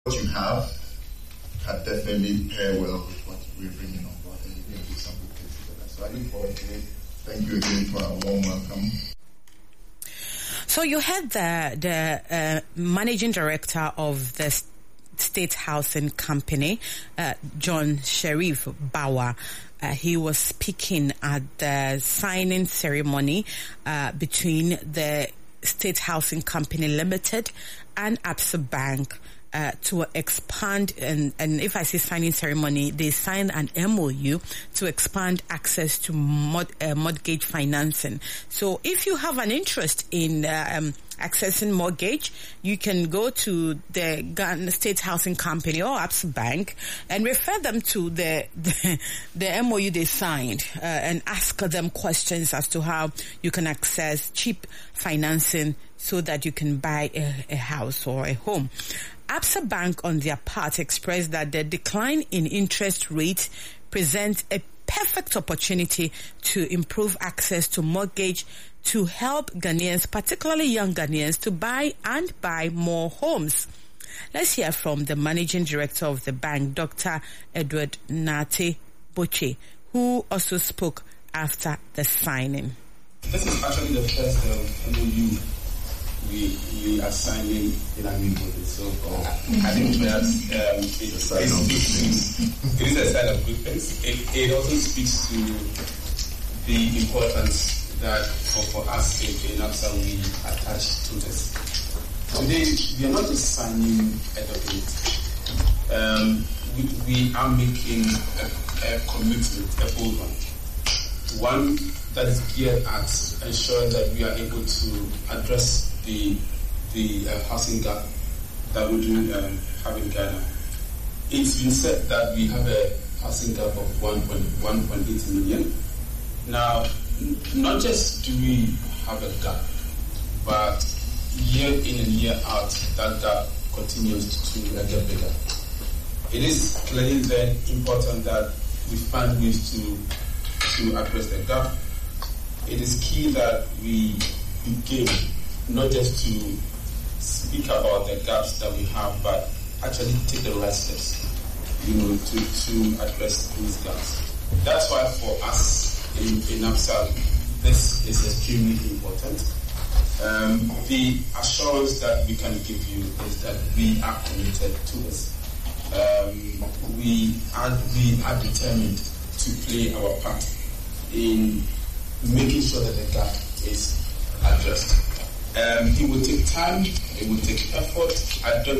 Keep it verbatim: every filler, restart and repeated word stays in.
what you have can definitely pair well with what we're bringing on board, and you're going to do some good things together. So I look forward to it. Thank you again for a warm welcome. So you had the the uh, managing director of the State Housing Company, uh, John Sheriff Bawa. Uh, he was speaking at the signing ceremony uh, between the State Housing Company Limited and Absa Bank uh, to expand, and, and if I say signing ceremony, they signed an M O U to expand access to mod, uh, mortgage financing. So if you have an interest in uh, um, accessing mortgage, you can go to the Ghana State Housing Company or Absa Bank and refer them to the the, the M O U they signed uh, and ask them questions as to how you can access cheap financing so that you can buy a, a house or a home. Absa Bank, on their part, expressed that the decline in interest rates presents a perfect opportunity to improve access to mortgage to help Ghanaians, particularly young Ghanaians, to buy and buy more homes. Let's hear from the managing director of the bank, Doctor Edward Nate Boche, who also spoke after the signing. This is actually the first uh, M O U we, we are signing in a new body. So uh, I think perhaps um, it, it, speaks to, it is a sign of good things. It, it also speaks to the importance that for, for us in Absa we attach to this. Today, we are not just signing a document. Um, we, we are making a, a commitment, a bold one. One that is geared at ensuring that we are able to address the the uh, housing gap that we do um, have in Ghana. It's been said that we have a housing gap of one point eight million. Now, n- not just do we have a gap, but year in and year out, that gap continues to uh, get bigger. It is clearly then important that we find ways to to address the gap. It is key that we begin not just to speak about the gaps that we have, but actually take the right steps, you know, to, to address these gaps. That's why for us in, in Absa, this is extremely important. Um, the assurance that we can give you is that we are committed to this. Um, we are we are determined to play our part in making sure that the gap is addressed. Um, it will take time, it will take effort. I don't